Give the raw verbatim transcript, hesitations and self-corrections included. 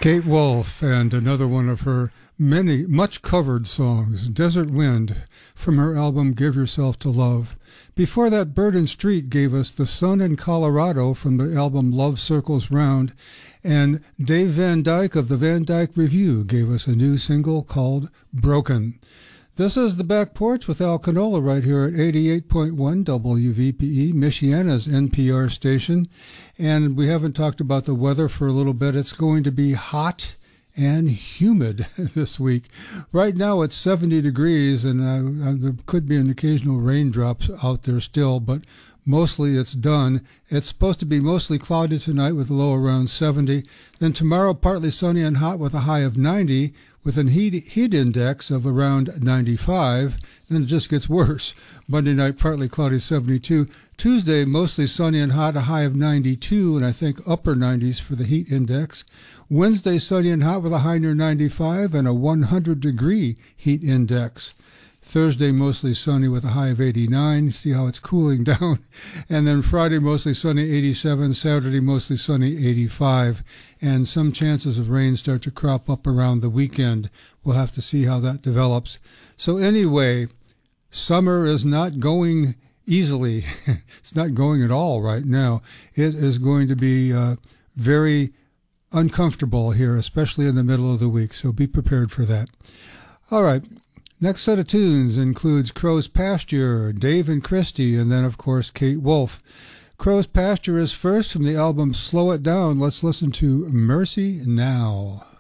Kate Wolf and another one of her many, much covered songs, Desert Wind, from her album Give Yourself to Love. Before that, Bird and Street gave us The Sun in Colorado from the album Love Circles Round, and Dave Van Dyke of the Van Dyke Review gave us a new single called Broken. This is The Back Porch with Al Canola right here at eighty-eight point one W V P E, Michiana's N P R station. And we haven't talked about the weather for a little bit. It's going to be hot and humid this week. Right now it's seventy degrees, and uh, there could be an occasional raindrops out there still, but mostly it's done. It's supposed to be mostly cloudy tonight with a low around seventy. Then tomorrow, partly sunny and hot with a high of ninety, with an heat, heat index of around ninety-five. Then it just gets worse. Monday night, partly cloudy, seventy-two. Tuesday, mostly sunny and hot, a high of ninety-two, and I think upper nineties for the heat index. Wednesday, sunny and hot with a high near ninety-five and a one hundred degree heat index. Thursday, mostly sunny with a high of eighty-nine. See how it's cooling down. And then Friday, mostly sunny, eighty-seven. Saturday, mostly sunny, eighty-five. And some chances of rain start to crop up around the weekend. We'll have to see how that develops. So anyway, summer is not going easily. It's not going at all right now. It is going to be uh, very uncomfortable here, especially in the middle of the week. So be prepared for that. All right. Next set of tunes includes Crow's Pasture, Dave and Christy, and then, of course, Kate Wolf. Crow's Pasture is first from the album Slow It Down. Let's listen to Mercy Now.